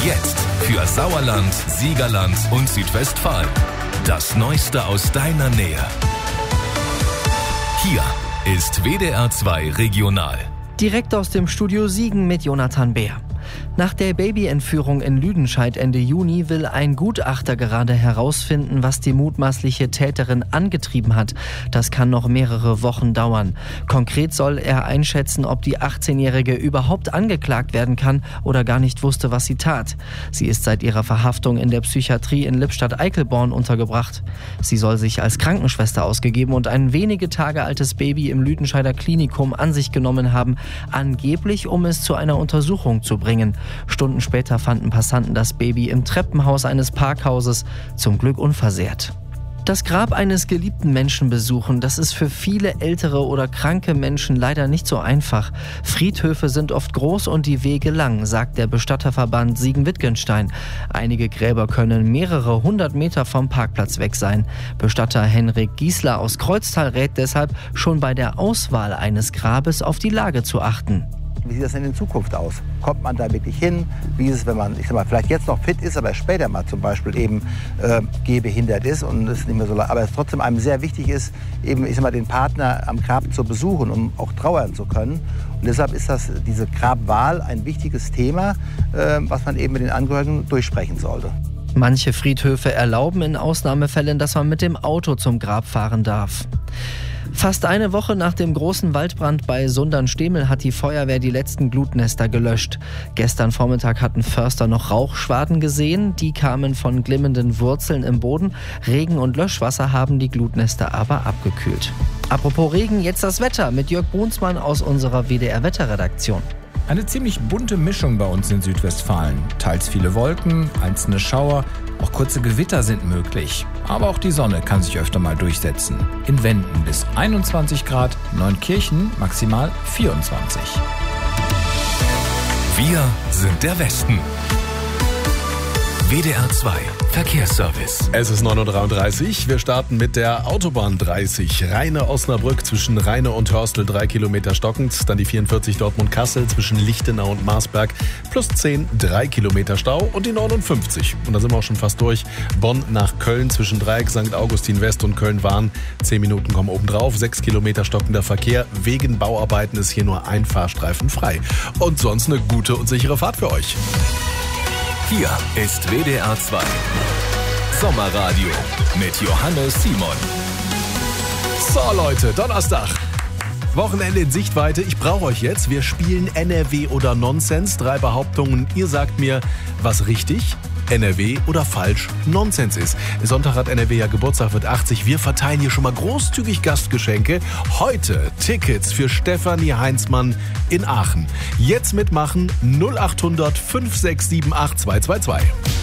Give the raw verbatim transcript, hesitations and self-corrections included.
Jetzt für Sauerland, Siegerland und Südwestfalen. Das Neueste aus deiner Nähe. Hier ist W D R zwei Regional. Direkt aus dem Studio Siegen mit Jonathan Beer. Nach der Babyentführung in Lüdenscheid Ende Juni will ein Gutachter gerade herausfinden, was die mutmaßliche Täterin angetrieben hat. Das kann noch mehrere Wochen dauern. Konkret soll er einschätzen, ob die achtzehnjährige überhaupt angeklagt werden kann oder gar nicht wusste, was sie tat. Sie ist seit ihrer Verhaftung in der Psychiatrie in Lippstadt-Eickelborn untergebracht. Sie soll sich als Krankenschwester ausgegeben und ein wenige Tage altes Baby im Lüdenscheider Klinikum an sich genommen haben, angeblich um es zu einer Untersuchung zu bringen. Stunden später fanden Passanten das Baby im Treppenhaus eines Parkhauses, zum Glück unversehrt. Das Grab eines geliebten Menschen besuchen, das ist für viele ältere oder kranke Menschen leider nicht so einfach. Friedhöfe sind oft groß und die Wege lang, sagt der Bestatterverband Siegen-Wittgenstein. Einige Gräber können mehrere hundert Meter vom Parkplatz weg sein. Bestatter Henrik Giesler aus Kreuztal rät deshalb, schon bei der Auswahl eines Grabes auf die Lage zu achten. Wie sieht das denn in Zukunft aus? Kommt man da wirklich hin? Wie ist es, wenn man, ich sag mal, vielleicht jetzt noch fit ist, aber später mal zum Beispiel eben äh, gehbehindert ist und es nicht mehr so, aber es trotzdem einem sehr wichtig ist, eben, ich sag mal, den Partner am Grab zu besuchen, um auch trauern zu können. Und deshalb ist das, diese Grabwahl ein wichtiges Thema, äh, was man eben mit den Angehörigen durchsprechen sollte. Manche Friedhöfe erlauben in Ausnahmefällen, dass man mit dem Auto zum Grab fahren darf. Fast eine Woche nach dem großen Waldbrand bei Sundern-Stemel hat die Feuerwehr die letzten Glutnester gelöscht. Gestern Vormittag hatten Förster noch Rauchschwaden gesehen. Die kamen von glimmenden Wurzeln im Boden. Regen und Löschwasser haben die Glutnester aber abgekühlt. Apropos Regen, jetzt das Wetter mit Jörg Brunsmann aus unserer W D R-Wetterredaktion. Eine ziemlich bunte Mischung bei uns in Südwestfalen. Teils viele Wolken, einzelne Schauer, auch kurze Gewitter sind möglich. Aber auch die Sonne kann sich öfter mal durchsetzen. In Wenden bis einundzwanzig Grad, Neunkirchen maximal vierundzwanzig. Wir sind der Westen. W D R zwei Verkehrsservice. Es ist neun Uhr dreiunddreißig. Wir starten mit der Autobahn dreißig. Rheine-Osnabrück zwischen Rheine und Hörstel drei Kilometer stockend. Dann die vierundvierzig Dortmund-Kassel zwischen Lichtenau und Marsberg plus zehn, drei Kilometer Stau. Und die neunundfünfzig. Und da sind wir auch schon fast durch. Bonn nach Köln zwischen Dreieck Sankt Augustin West und Köln-Wahn. zehn Minuten kommen obendrauf. sechs Kilometer stockender Verkehr. Wegen Bauarbeiten ist hier nur ein Fahrstreifen frei. Und sonst eine gute und sichere Fahrt für euch. Hier ist W D R zwei Sommerradio mit Johannes Simon. So Leute, Donnerstag. Wochenende in Sichtweite. Ich brauche euch jetzt. Wir spielen N R W oder Nonsens. Drei Behauptungen. Ihr sagt mir, was richtig, N R W oder falsch Nonsens ist. Sonntag hat N R W ja Geburtstag, wird achtzig. Wir verteilen hier schon mal großzügig Gastgeschenke. Heute Tickets für Stefanie Heinzmann in Aachen. Jetzt mitmachen null acht hundert fünf sechs sieben acht zwei zwei zwei.